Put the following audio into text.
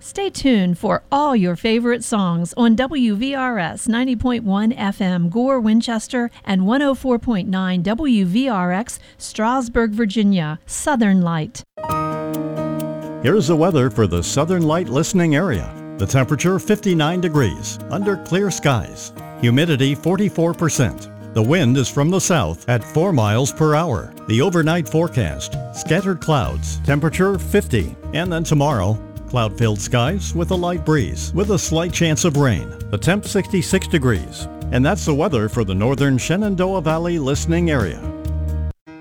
Stay tuned for all your favorite songs on WVRS 90.1 FM Gore, Winchester, and 104.9 WVRX Strasburg, Virginia. Southern Light. Here's the weather for the Southern Light listening area. The temperature 59 degrees, under clear skies. Humidity 44%. The wind is from the south at 4 miles per hour. The overnight forecast, scattered clouds, temperature 50. And then tomorrow, cloud-filled skies with a light breeze, with a slight chance of rain. The temp 66 degrees. And that's the weather for the northern Shenandoah Valley listening area.